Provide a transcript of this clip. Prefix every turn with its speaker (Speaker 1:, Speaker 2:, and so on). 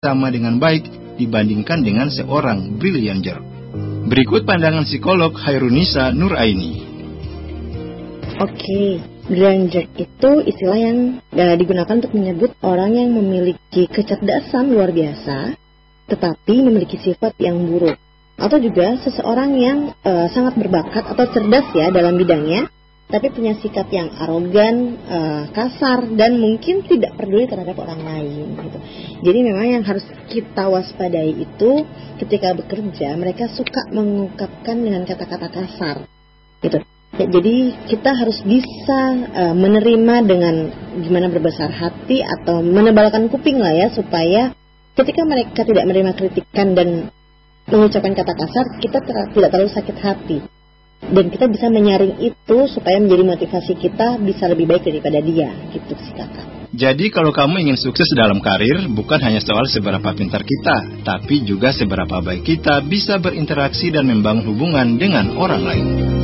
Speaker 1: sama dengan baik dibandingkan dengan seorang brilliant. Berikut pandangan psikolog Hairunisa Nuraini.
Speaker 2: Oke, brilliant itu istilah yang digunakan untuk menyebut orang yang memiliki kecerdasan luar biasa, tetapi memiliki sifat yang buruk. Atau juga seseorang yang sangat berbakat atau cerdas ya dalam bidangnya, tapi punya sikap yang arogan, kasar, dan mungkin tidak peduli terhadap orang lain gitu. Jadi memang yang harus kita waspadai itu ketika bekerja, mereka suka mengungkapkan dengan kata-kata kasar gitu. Ya, jadi kita harus bisa menerima dengan gimana berbesar hati atau menebalkan kuping lah ya, supaya ketika mereka tidak menerima kritikan dan mengucapkan kata kasar, kita tidak terlalu sakit hati. Dan kita bisa menyaring itu supaya menjadi motivasi kita bisa lebih baik daripada dia, gitu sih kakak.
Speaker 1: Jadi kalau kamu ingin sukses dalam karir, bukan hanya soal seberapa pintar kita, tapi juga seberapa baik kita bisa berinteraksi dan membangun hubungan dengan orang lain.